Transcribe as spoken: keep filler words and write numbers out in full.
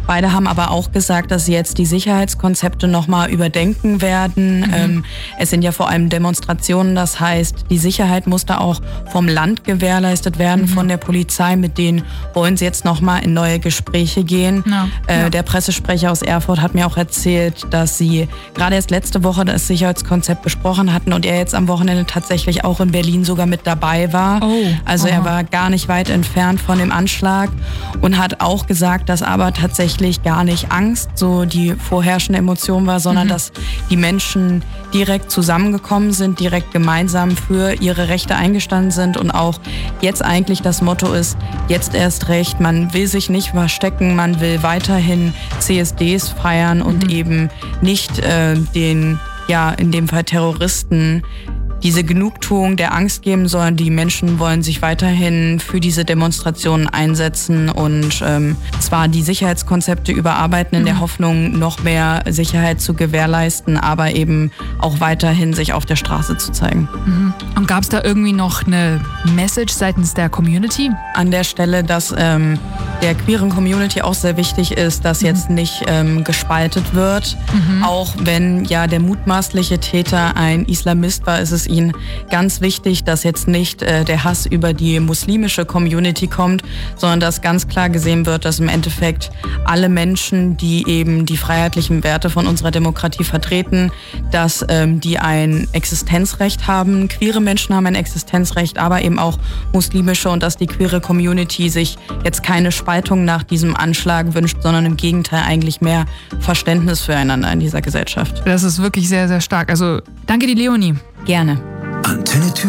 Beide haben aber auch gesagt, dass sie jetzt die Sicherheitskonzepte nochmal überdenken werden. Mhm. Ähm, es sind ja vor allem Demonstrationen, das heißt, die Sicherheit muss da auch vom Land gewährleistet werden, mhm. von der Polizei. Mit denen wollen sie jetzt nochmal in neue Gespräche gehen. Ja. Äh, ja. Der Pressesprecher aus Erfurt hat mir auch erzählt, dass sie gerade erst letzte Woche das Sicherheitskonzept besprochen hatten und er jetzt am Wochenende tatsächlich auch in Berlin sogar mit dabei war. Oh. Also Aha. er war gar nicht weit entfernt von dem Anschlag und hat auch gesagt, dass aber tatsächlich gar nicht Angst so die vorherrschende Emotion war, sondern mhm. dass die Menschen direkt zusammengekommen sind, direkt gemeinsam für ihre Rechte eingestanden sind und auch jetzt eigentlich das Motto ist, jetzt erst recht, man will sich nicht verstecken, man will weiterhin C S Ds feiern und mhm. eben nicht äh, den, ja, in dem Fall Terroristen diese Genugtuung der Angst geben, sondern die Menschen wollen sich weiterhin für diese Demonstrationen einsetzen und ähm, zwar die Sicherheitskonzepte überarbeiten in mhm. der Hoffnung, noch mehr Sicherheit zu gewährleisten, aber eben auch weiterhin sich auf der Straße zu zeigen. Mhm. Und gab es da irgendwie noch eine Message seitens der Community? An der Stelle, dass ähm, der queeren Community auch sehr wichtig ist, dass mhm. jetzt nicht ähm, gespaltet wird. Mhm. Auch wenn ja der mutmaßliche Täter ein Islamist war, ist es ihnen ganz wichtig, dass jetzt nicht äh, der Hass über die muslimische Community kommt, sondern dass ganz klar gesehen wird, dass im Endeffekt alle Menschen, die eben die freiheitlichen Werte von unserer Demokratie vertreten, dass ähm, die ein Existenzrecht haben. Queere Menschen haben ein Existenzrecht, aber eben auch muslimische und dass die queere Community sich jetzt keine Spaltung nach diesem Anschlag wünscht, sondern im Gegenteil eigentlich mehr Verständnis füreinander in dieser Gesellschaft. Das ist wirklich sehr, sehr stark. Also danke dir, Leonie. Gerne. Antenne